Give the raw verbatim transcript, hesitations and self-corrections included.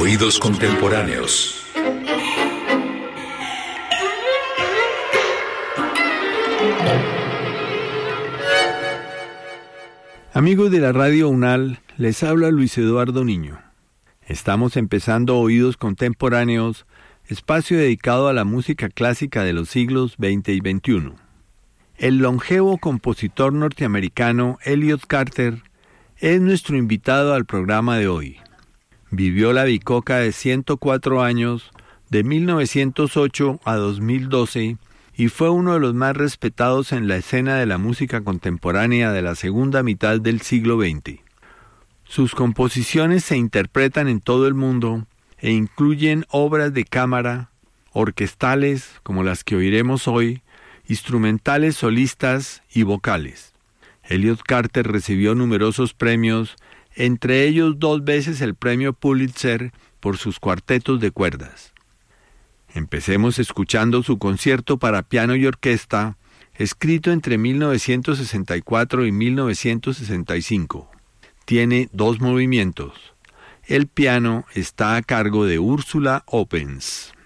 Oídos contemporáneos. Amigos de la Radio UNAL, les habla Luis Eduardo Niño. Estamos empezando Oídos Contemporáneos, espacio dedicado a la música clásica de los siglos veinte y veintiuno. El longevo compositor norteamericano Elliot Carter es nuestro invitado al programa de hoy. Vivió la bicoca de ciento cuatro años, de mil novecientos ocho a dos mil doce, y fue uno de los más respetados en la escena de la música contemporánea de la segunda mitad del siglo veinte. Sus composiciones se interpretan en todo el mundo e incluyen obras de cámara, orquestales, como las que oiremos hoy, instrumentales solistas y vocales. Elliot Carter recibió numerosos premios, entre ellos dos veces el premio Pulitzer por sus cuartetos de cuerdas. Empecemos escuchando su concierto para piano y orquesta, escrito entre mil novecientos sesenta y cuatro y mil novecientos sesenta y cinco. Tiene dos movimientos. El piano está a cargo de Ursula Opens.